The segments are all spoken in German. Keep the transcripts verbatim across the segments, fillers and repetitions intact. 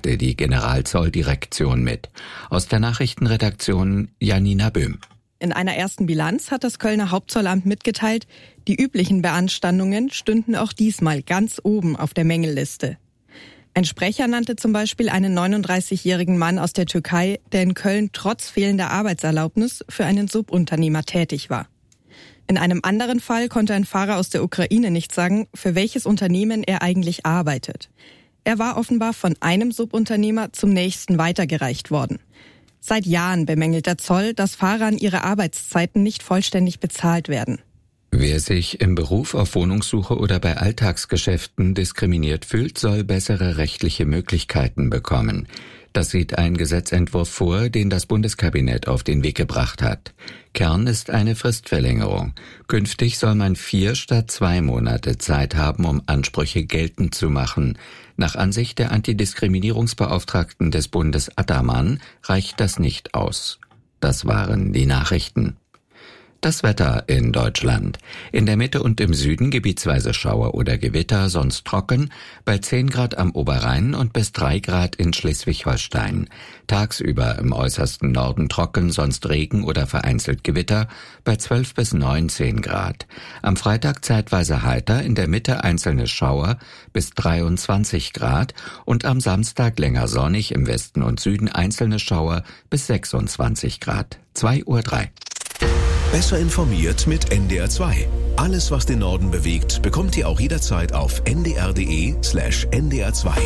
teilte die Generalzolldirektion mit. Aus der Nachrichtenredaktion Janina Böhm. In einer ersten Bilanz hat das Kölner Hauptzollamt mitgeteilt, die üblichen Beanstandungen stünden auch diesmal ganz oben auf der Mängelliste. Ein Sprecher nannte zum Beispiel einen neununddreißigjährigen Mann aus der Türkei, der in Köln trotz fehlender Arbeitserlaubnis für einen Subunternehmer tätig war. In einem anderen Fall konnte ein Fahrer aus der Ukraine nicht sagen, für welches Unternehmen er eigentlich arbeitet. Er war offenbar von einem Subunternehmer zum nächsten weitergereicht worden. Seit Jahren bemängelt der Zoll, dass Fahrern ihre Arbeitszeiten nicht vollständig bezahlt werden. Wer sich im Beruf auf Wohnungssuche oder bei Alltagsgeschäften diskriminiert fühlt, soll bessere rechtliche Möglichkeiten bekommen. Das sieht ein Gesetzentwurf vor, den das Bundeskabinett auf den Weg gebracht hat. Kern ist eine Fristverlängerung. Künftig soll man vier statt zwei Monate Zeit haben, um Ansprüche geltend zu machen. Nach Ansicht der Antidiskriminierungsbeauftragten des Bundes Attermann reicht das nicht aus. Das waren die Nachrichten. Das Wetter in Deutschland. In der Mitte und im Süden gebietsweise Schauer oder Gewitter, sonst trocken, bei zehn Grad am Oberrhein und bis drei Grad in Schleswig-Holstein. Tagsüber im äußersten Norden trocken, sonst Regen oder vereinzelt Gewitter, bei zwölf bis neunzehn Grad. Am Freitag zeitweise heiter, in der Mitte einzelne Schauer bis dreiundzwanzig Grad und am Samstag länger sonnig, im Westen und Süden einzelne Schauer bis sechsundzwanzig Grad. zwei Uhr drei. Besser informiert mit N D R zwei. Alles, was den Norden bewegt, bekommt ihr auch jederzeit auf n d r punkt d e slash n d r zwei.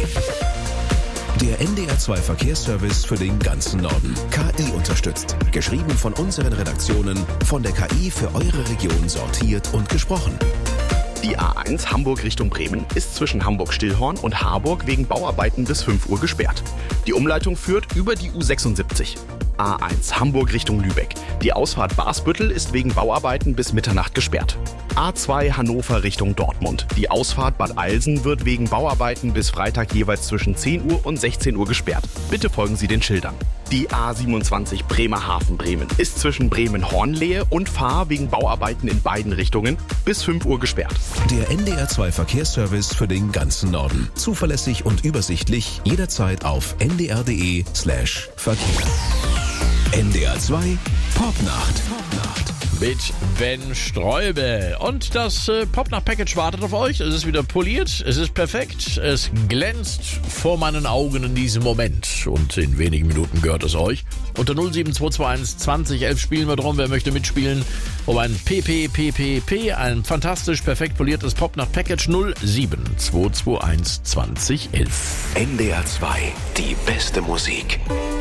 Der N D R zwei Verkehrsservice für den ganzen Norden. K I unterstützt. Geschrieben von unseren Redaktionen, von der K I für eure Region sortiert und gesprochen. Die A eins Hamburg Richtung Bremen ist zwischen Hamburg-Stillhorn und Harburg wegen Bauarbeiten bis fünf Uhr gesperrt. Die Umleitung führt über die U sechsundsiebzig. A eins Hamburg Richtung Lübeck. Die Ausfahrt Basbüttel ist wegen Bauarbeiten bis Mitternacht gesperrt. A zwei Hannover Richtung Dortmund. Die Ausfahrt Bad Eilsen wird wegen Bauarbeiten bis Freitag jeweils zwischen zehn Uhr und sechzehn Uhr gesperrt. Bitte folgen Sie den Schildern. Die A siebenundzwanzig Bremerhaven-Bremen ist zwischen Bremen-Hornlehe und Fahr wegen Bauarbeiten in beiden Richtungen bis fünf Uhr gesperrt. Der N D R zwei Verkehrsservice für den ganzen Norden. Zuverlässig und übersichtlich, jederzeit auf n d r punkt d e slash Verkehr. N D R zwei Popnacht. Popnacht. Mit Ben Streubel. Und das äh, Popnacht-Package wartet auf euch. Es ist wieder poliert, es ist perfekt, es glänzt vor meinen Augen in diesem Moment. Und in wenigen Minuten gehört es euch. Unter null sieben zwei zwei eins zwanzig elf spielen wir drum. Wer möchte mitspielen? Um ein P P P P P, ein fantastisch perfekt poliertes Popnacht-Package null sieben zwei zwei eins zwanzig elf. N D R zwei, die beste Musik.